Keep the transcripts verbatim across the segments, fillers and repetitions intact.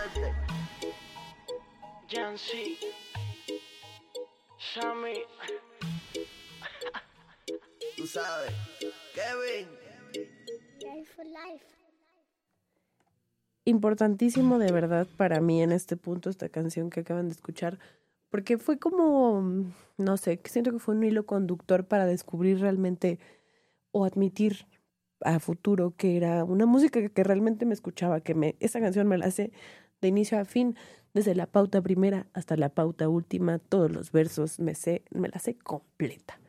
Jancy, Sammy. Tú sabes, Kevin. Life for life. Importantísimo de verdad para mí en este punto esta canción que acaban de escuchar, porque fue como, no sé, siento que fue un hilo conductor para descubrir realmente o admitir a futuro que era una música que realmente me escuchaba, que me esa canción me la sé de inicio a fin, desde la pauta primera hasta la pauta última, todos los versos me sé, me la sé completa.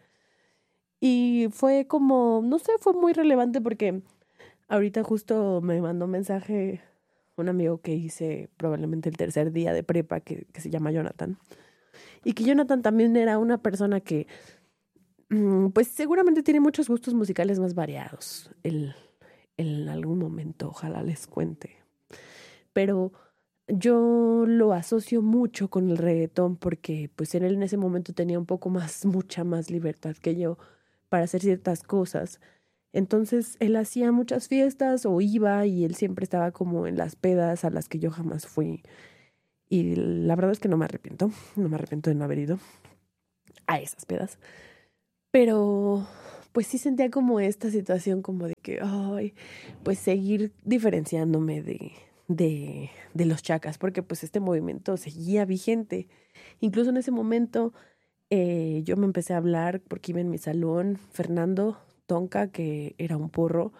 Y fue como, no sé, fue muy relevante porque ahorita justo me mandó un mensaje un amigo que hice probablemente el tercer día de prepa, que, que se llama Jonathan. Y que Jonathan también era una persona que, mmm, pues seguramente tiene muchos gustos musicales más variados. Él, él en algún momento, ojalá les cuente. Pero yo lo asocio mucho con el reggaetón porque pues él en ese momento tenía un poco más, mucha más libertad que yo para hacer ciertas cosas. Entonces él hacía muchas fiestas o iba y él siempre estaba como en las pedas a las que yo jamás fui. Y la verdad es que no me arrepiento, no me arrepiento de no haber ido a esas pedas. Pero pues sí sentía como esta situación como de que, ay, pues seguir diferenciándome de, de, de los chacas, porque pues este movimiento seguía vigente. Incluso en ese momento eh, yo me empecé a hablar porque iba en mi salón Fernando Tonka, que era un porro,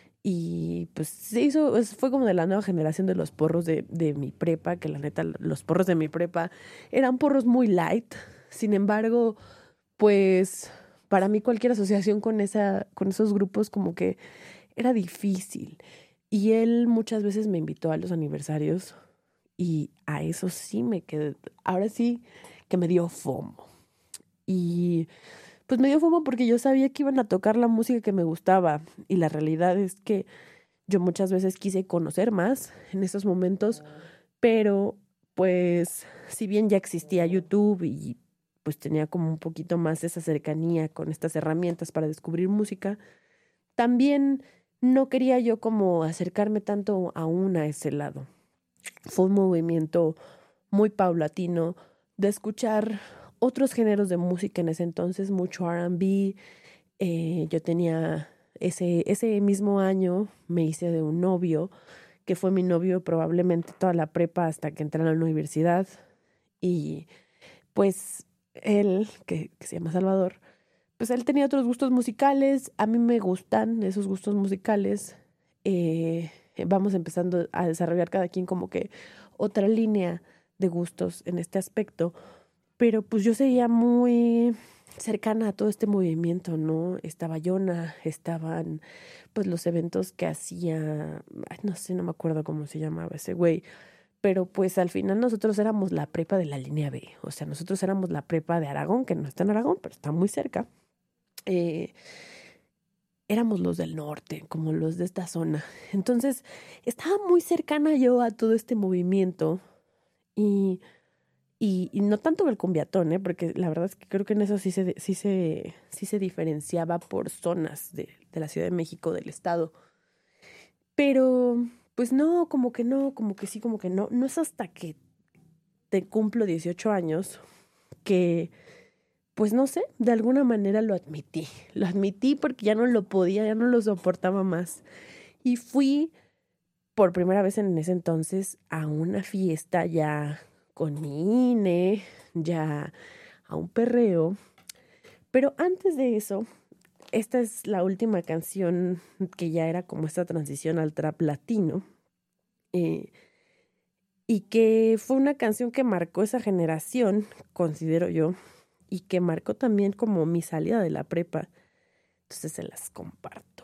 y pues se hizo, fue como de la nueva generación de los porros de, de mi prepa, que la neta, los porros de mi prepa eran porros muy light. Sin embargo, pues para mí cualquier asociación con esa, con esos grupos como que era difícil. Y él muchas veces me invitó a los aniversarios y a eso sí me quedé, ahora sí que me dio FOMO. Y pues me dio FOMO porque yo sabía que iban a tocar la música que me gustaba y la realidad es que yo muchas veces quise conocer más en esos momentos, pero pues si bien ya existía YouTube y pues tenía como un poquito más esa cercanía con estas herramientas para descubrir música, también no quería yo como acercarme tanto aún a ese lado. Fue un movimiento muy paulatino de escuchar otros géneros de música en ese entonces, mucho R and B. Eh, yo tenía ese, ese mismo año, me hice de un novio, que fue mi novio probablemente toda la prepa hasta que entré a la universidad. Y pues él, que, que se llama Salvador, pues él tenía otros gustos musicales, a mí me gustan esos gustos musicales. Eh, vamos empezando a desarrollar cada quien como que otra línea de gustos en este aspecto, pero pues yo seguía muy cercana a todo este movimiento, ¿no? Estaba Yona, estaban pues los eventos que hacía, ay, no sé, no me acuerdo cómo se llamaba ese güey, pero pues al final nosotros éramos la prepa de la línea B, o sea, nosotros éramos la prepa de Aragón, que no está en Aragón, pero está muy cerca. Eh, éramos los del norte, como los de esta zona. Entonces, estaba muy cercana yo a todo este movimiento y, y, y no tanto el cumbiatón, ¿eh? Porque la verdad es que creo que en eso sí se, sí se, sí se diferenciaba por zonas de, de la Ciudad de México, del estado. Pero, pues no, como que no, como que sí, como que no. No es hasta que te cumplo dieciocho años que pues no sé, de alguna manera lo admití. Lo admití porque ya no lo podía, ya no lo soportaba más. Y fui por primera vez en ese entonces a una fiesta ya con mi I N E, ya a un perreo. Pero antes de eso, esta es la última canción que ya era como esta transición al trap latino. Eh, y que fue una canción que marcó esa generación, considero yo, y que marcó también como mi salida de la prepa. Entonces se las comparto.